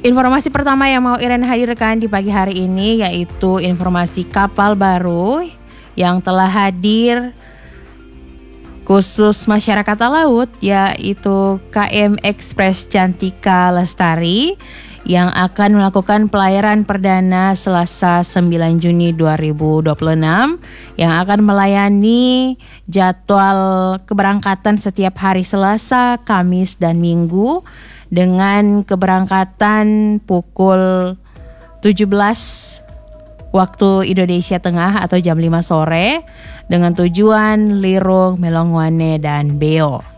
Informasi pertama yang mau Iren hadirkan di pagi hari ini yaitu informasi kapal baru yang telah hadir khusus masyarakat laut, yaitu KM Express Cantika Lestari yang akan melakukan pelayaran perdana Selasa 9 Juni 2026 yang akan melayani jadwal keberangkatan setiap hari Selasa, Kamis, dan Minggu dengan keberangkatan pukul 17 waktu Indonesia Tengah atau jam 5 sore dengan tujuan Lirung, Melongwane, dan Beo.